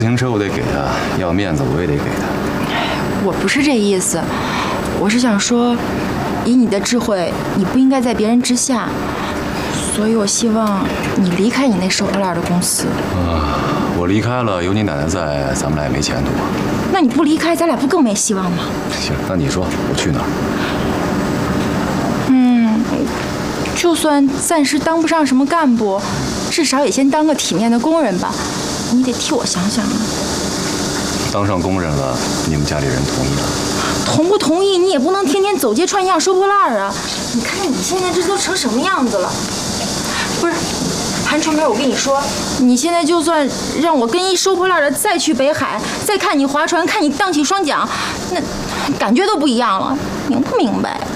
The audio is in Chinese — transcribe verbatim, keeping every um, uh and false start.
自行车我得给他，要面子我也得给他。 我不是这意思，我是想说，以你的智慧，你不应该在别人之下，所以我希望你离开你那收破烂的公司。 啊，我离开了，有你奶奶在，咱们俩也没前途。 那你不离开，咱俩不更没希望吗？ 行，那你说我去哪儿？ 嗯，就算暂时当不上什么干部，至少也先当个体面的工人吧。你得替我想想啊。 当上工人了，你们家里人同意了？ 同不同意，你也不能天天走街串巷收破烂啊！你看看你现在这都成什么样子了？不是，韩春梅，我跟你说，你现在就算让我跟一收破烂的再去北海，再看你划船，看你荡起双桨，那感觉都不一样了，明不明白？